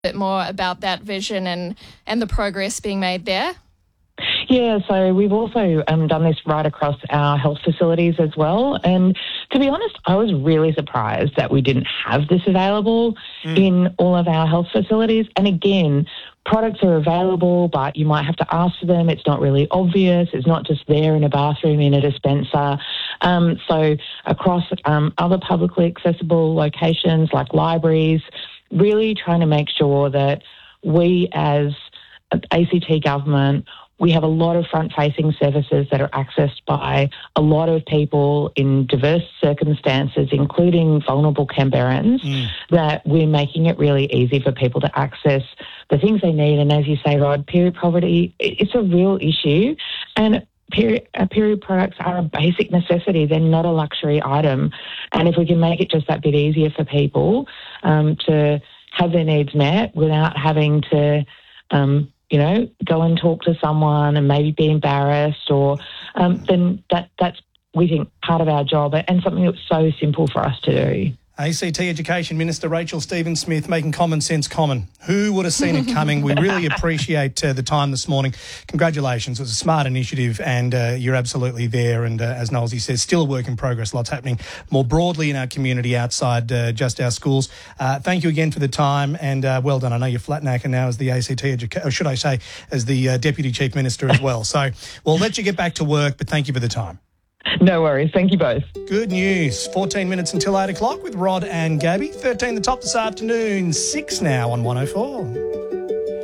bit more about that vision and the progress being made there? Yeah, so we've also done this right across our health facilities as well. And to be honest, I was really surprised that we didn't have this available in all of our health facilities. And again, products are available, but you might have to ask for them. It's not really obvious. It's not just there in a bathroom in a dispenser. So across other publicly accessible locations like libraries, really trying to make sure that we as ACT government, we have a lot of front-facing services that are accessed by a lot of people in diverse circumstances, including vulnerable Canberrans, that we're making it really easy for people to access the things they need. And as you say, Rod, period poverty, it's a real issue. And period products are a basic necessity. They're not a luxury item. And if we can make it just that bit easier for people to have their needs met without having to go and talk to someone and maybe be embarrassed, or then that's, we think, part of our job and something that's so simple for us to do. ACT Education Minister Rachel Stephen-Smith making common sense common. Who would have seen it coming? We really appreciate the time this morning. Congratulations. It was a smart initiative and you're absolutely there. And as Nosey says, still a work in progress. Lots happening more broadly in our community outside just our schools. Thank you again for the time and well done. I know you're flatnacker now as the ACT or should I say as the Deputy Chief Minister as well. So we'll let you get back to work, but thank you for the time. No worries. Thank you both. Good news. 14 minutes until 8 o'clock with Rod and Gabby. 13 the top this afternoon. 6 now on 104.